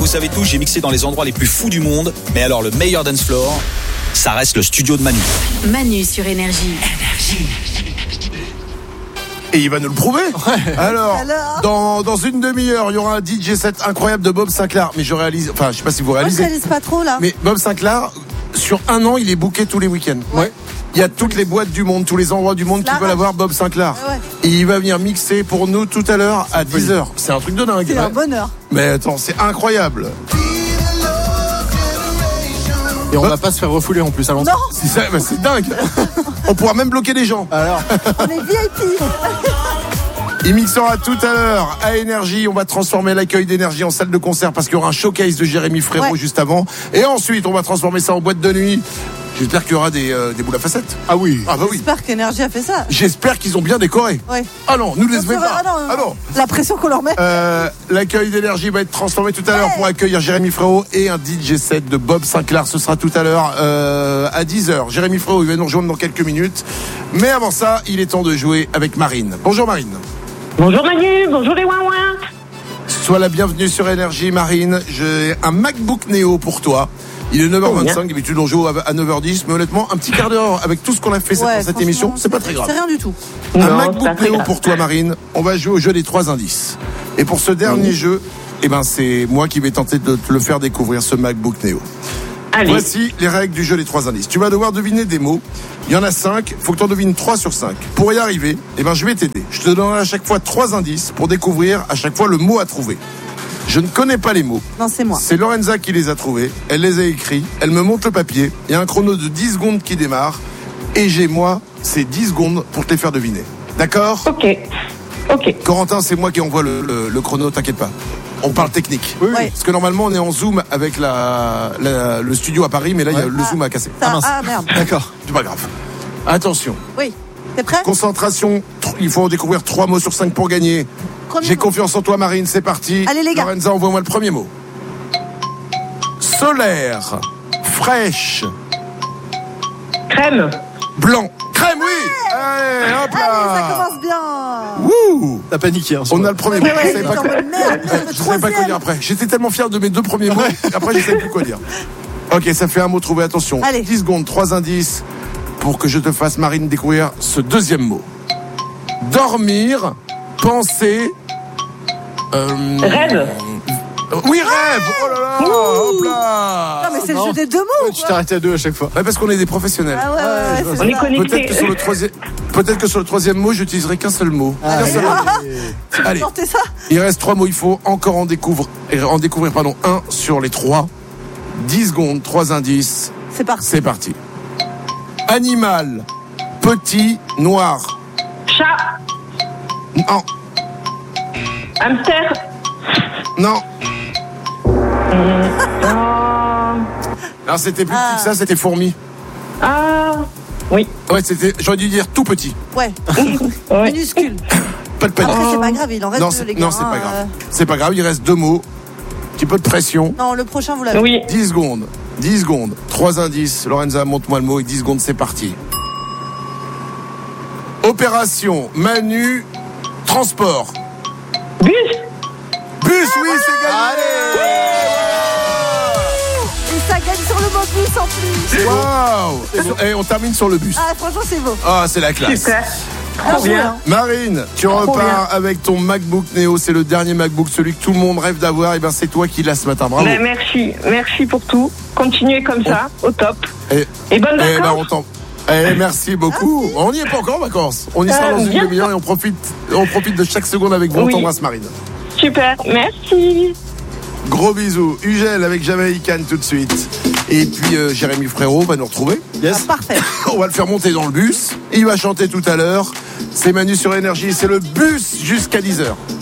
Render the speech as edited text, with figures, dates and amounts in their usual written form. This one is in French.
savez tout, j'ai mixé dans les endroits les plus fous du monde. Mais alors, le meilleur dance floor, ça reste le studio de Manu. Manu sur Énergie. Et il va nous le prouver. Ouais. Alors, dans une demi-heure, il y aura un DJ set incroyable de Bob Sinclair. Mais je réalise, enfin, je sais pas si vous réalisez. Moi, je réalise pas trop, là. Mais Bob Sinclair, sur un an, il est booké tous les week-ends. Ouais. Il y a toutes les boîtes du monde, tous les endroits du monde qui veulent avoir Bob Sinclair. Ouais. Et il va venir mixer pour nous tout à l'heure à 10h. C'est un truc de dingue. C'est un bonheur. Mais attends, c'est incroyable. Et on va pas se faire refouler en plus à l'entrée. Non. C'est dingue. On pourra même bloquer les gens. Alors. On est VIP. Il mixera tout à l'heure à Énergie. On va transformer l'accueil d'Énergie en salle de concert parce qu'il y aura un showcase de Jérémy Frérot juste avant. Et ensuite, on va transformer ça en boîte de nuit. J'espère qu'il y aura des boules à facettes. Ah oui. Ah bah oui. J'espère qu'Énergie a fait ça. J'espère qu'ils ont bien décoré. Ouais. Ah non, nous les mettons pas. Ah non. La pression qu'on leur met. L'accueil d'Énergie va être transformé tout à l'heure pour accueillir Jérémy Frérot et un DJ set de Bob Sinclair. Ce sera tout à l'heure à 10h. Jérémy Frérot, il va nous rejoindre dans quelques minutes. Mais avant ça, il est temps de jouer avec Marine. Bonjour Marine. Bonjour Manu, bonjour les ouin-ouin. Sois la bienvenue sur Énergie Marine. J'ai un MacBook Neo pour toi. Il est 9h25, d'habitude on joue à 9h10, mais honnêtement, un petit quart d'heure avec tout ce qu'on a fait pour cette émission, c'est pas très grave. C'est rien du tout. Un MacBook Neo pour toi Marine. On va jouer au jeu des 3 indices. Et pour ce dernier jeu, c'est moi qui vais tenter de te le faire découvrir, ce MacBook Neo. Allez. Voici les règles du jeu des 3 indices. Tu vas devoir deviner des mots. Il y en a 5, il faut que tu en devines 3 sur 5. Pour y arriver, je vais t'aider. Je te donnerai à chaque fois 3 indices pour découvrir à chaque fois le mot à trouver. Je ne connais pas les mots. Non, c'est moi. C'est Lorenza qui les a trouvés. Elle les a écrits. Elle me montre le papier. Il y a un chrono de 10 secondes qui démarre. Et c'est 10 secondes pour te les faire deviner. D'accord ? Ok. Corentin, c'est moi qui envoie le chrono, t'inquiète pas. On parle technique. Oui. Parce que normalement, on est en Zoom avec le studio à Paris, mais là, le Zoom a cassé. Merde. D'accord. C'est pas grave. Attention. Oui. T'es prêt ? Concentration. Il faut en découvrir 3 mots sur 5 pour gagner. J'ai confiance en toi, Marine. C'est parti. Allez, les gars. Lorenza, envoie-moi le premier mot. Solaire. Fraîche. Crème. Blanc. Crème, oui. Allez, hop là. Allez, ça commence bien. Wouh. T'as paniqué. Hein, on a le premier mot. Ouais, Je savais pas quoi dire après. J'étais tellement fier de mes 2 premiers mots. Après, je savais plus quoi dire. Ok, ça fait un mot trouvé. Attention. Allez. 10 secondes, 3 indices pour que je te fasse, Marine, découvrir ce deuxième mot. Dormir, penser. Rêve. Oui, rêve. Oh là là. Hop là. Non, mais c'est le jeu des 2 mots. Tu t'es arrêté à 2 à chaque fois. Ouais, parce qu'on est des professionnels. Ah ouais, On est connectés. Peut-être que sur le troisième mot, j'utiliserai qu'un seul mot. Allez. Portez ça. Il reste 3 mots. Il faut encore en découvrir un sur les 3. 10 secondes, 3 indices. C'est parti. Animal. Petit, noir. Chat. Non. Hamster. Non. Non, c'était plus petit que ça, c'était fourmi. Ah. Oui. Ouais, j'aurais dû dire tout petit. Ouais. Minuscule. Pas de panique. Après, c'est pas grave, il en reste 2, les gars. Non, c'est pas grave. C'est pas grave, il reste 2 mots. Petit peu de pression. Non, le prochain, vous l'avez. Oui. 10 secondes. 10 secondes. 3 indices. Lorenza, montre-moi le mot et 10 secondes, c'est parti. Opération Manu Transport. Bus. Bus, oui, c'est gagné. Et ça gagne sur le mot bus en plus. Waouh. Et on termine sur le bus. Ah, franchement, c'est beau. Ah, c'est la classe. Super. Trop bien. Marine, tu repars avec ton MacBook Neo. C'est le dernier MacBook, celui que tout le monde rêve d'avoir. Et c'est toi qui l'as ce matin. Bravo. Merci pour tout. Continuez comme ça, au top. Et bonnes vacances. Merci beaucoup. Merci. On n'y est pas encore en vacances. On y sera dans une demi-heure et on profite de chaque seconde avec vous. On t'embrasse, Marine. Super, merci. Gros bisous. Ugel avec Jamaïcaine tout de suite. Et puis Jérémy Frérot va nous retrouver. Yes. Ah, parfait. On va le faire monter dans le bus. Il va chanter tout à l'heure. C'est Manu sur Énergie. C'est le bus jusqu'à 10h.